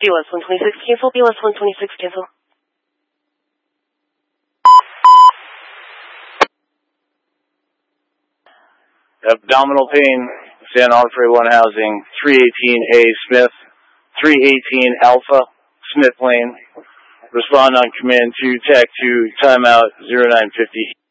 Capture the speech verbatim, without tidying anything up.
B L S one twenty-six cancel, B L S one twenty-six cancel. Abdominal pain, San Onofre one housing, three eighteen A Smith, three eighteen Alpha, Smith Lane. Respond on command to T A C two, timeout zero nine fifty.